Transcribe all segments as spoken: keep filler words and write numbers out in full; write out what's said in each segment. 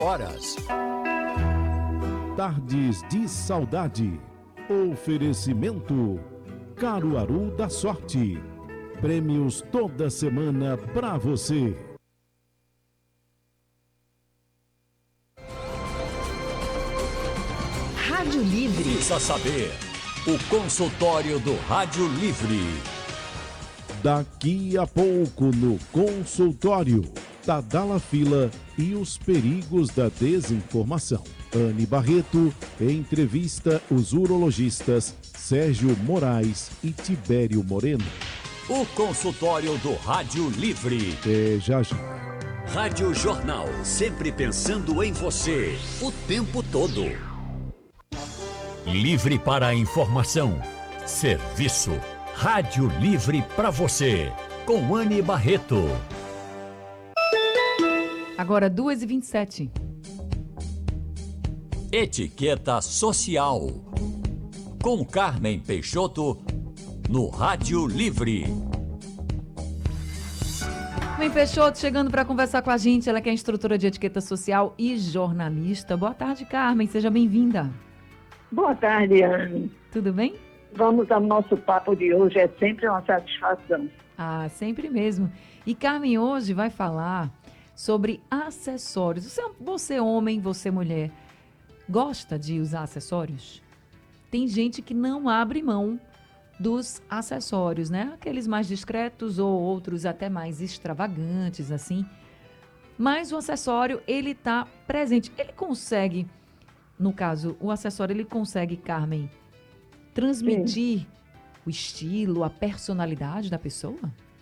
horas. Tardes de Saudade. Oferecimento Caruaru da Sorte. Prêmios toda semana pra você. Rádio Livre. Precisa saber. O consultório do Rádio Livre. Daqui a pouco no consultório, Tadala Fila e os perigos da desinformação. Anne Barreto entrevista os urologistas Sérgio Moraes e Tibério Moreno. O consultório do Rádio Livre. É já já. Rádio Jornal, sempre pensando em você, o tempo todo. Livre para a informação. Serviço. Rádio Livre para você. Com Anne Barreto. Agora duas e vinte e sete. Etiqueta Social. Com Carmen Peixoto, no Rádio Livre. Carmen Peixoto chegando para conversar com a gente. Ela que é instrutora de etiqueta social e jornalista. Boa tarde, Carmen. Seja bem-vinda. Boa tarde, Anne. Tudo bem? Vamos ao nosso papo de hoje. É sempre uma satisfação. Ah, sempre mesmo. E Carmen hoje vai falar sobre acessórios. Você, você homem, você mulher, gosta de usar acessórios? Tem gente que não abre mão dos acessórios, né? Aqueles mais discretos ou outros até mais extravagantes, assim. Mas o acessório, ele tá presente. Ele consegue, no caso, o acessório, ele consegue, Carmen, transmitir Sim. o estilo, a personalidade da pessoa?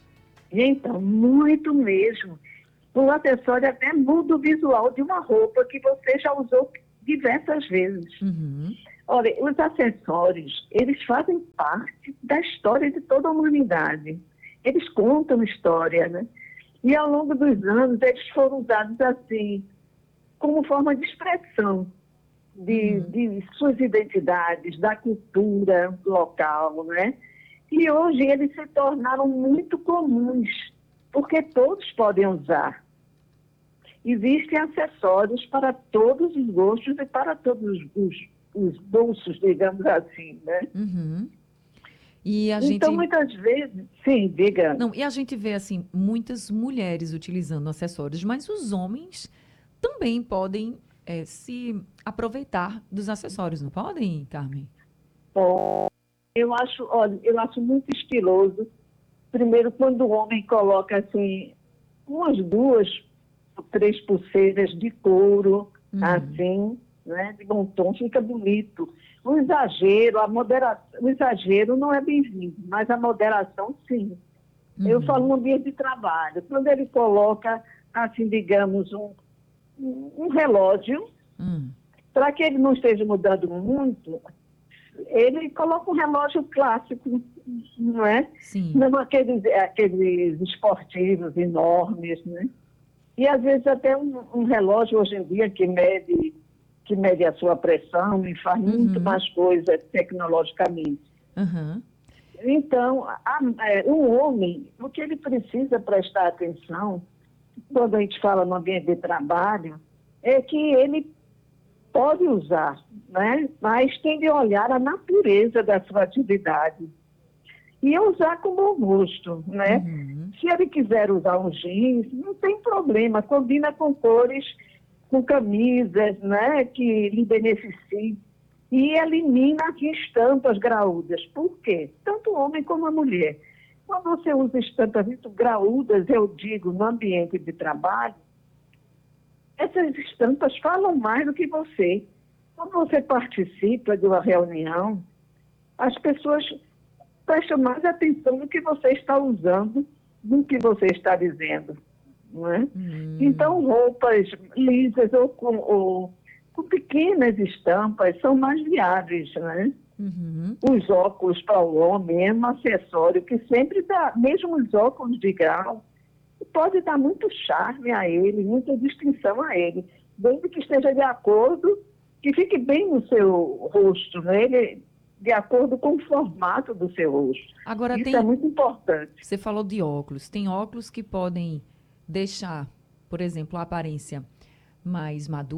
Então, muito mesmo. O acessório até muda o visual de uma roupa que você já usou diversas vezes. Uhum. Olha, os acessórios, eles fazem parte da história de toda a humanidade. Eles contam história, né? E ao longo dos anos, eles foram usados assim, como forma de expressão de, uhum. de suas identidades, da cultura local, né? E hoje eles se tornaram muito comuns, porque todos podem usar. Existem acessórios para todos os gostos e para todos os, os bolsos, digamos assim, né? Uhum. E a então, gente... muitas vezes... Sim, diga. Não, e a gente vê, assim, muitas mulheres utilizando acessórios, mas os homens também podem é, se aproveitar dos acessórios, não podem, Carmen? Bom, eu acho, olha, eu acho muito estiloso. Primeiro, quando o homem coloca, assim, umas duas, três pulseiras de couro, uhum. assim, né, de bom tom, fica bonito. O exagero, a moderação, o exagero não é bem-vindo, mas a moderação, sim. Uhum. Eu falo no ambiente de trabalho. Quando ele coloca, assim, digamos, um, um relógio, uhum. para que ele não esteja mudando muito, ele coloca um relógio clássico, não é? Sim. Não aqueles, aqueles esportivos enormes, né? E às vezes até um, um relógio hoje em dia que mede, que mede a sua pressão e faz uhum. muito mais coisas tecnologicamente. Uhum. Então, a, é, o homem, o que ele precisa prestar atenção, quando a gente fala no ambiente de trabalho, é que ele pode usar, né? Mas tem de olhar a natureza da sua atividade e usar com bom gosto, né? Uhum. Se ele quiser usar um jeans, não tem problema, combina com cores, com camisas, né? Que lhe beneficiem e elimina as estampas graúdas. Por quê? Tanto o homem como a mulher. Quando você usa estampas muito graúdas, eu digo, no ambiente de trabalho, essas estampas falam mais do que você. Quando você participa de uma reunião, as pessoas prestam mais atenção no que você está usando do que você está dizendo, não é? Hum. Então, roupas lisas ou com, ou com pequenas estampas são mais viáveis, né? Uhum. Os óculos para o homem é um acessório que sempre dá, mesmo os óculos de grau, pode dar muito charme a ele, muita distinção a ele, desde que esteja de acordo, que fique bem no seu rosto, né? Ele, de acordo com o formato do seu rosto. Agora, isso tem... é muito importante. Você falou de óculos. Tem óculos que podem deixar, por exemplo, a aparência mais madura.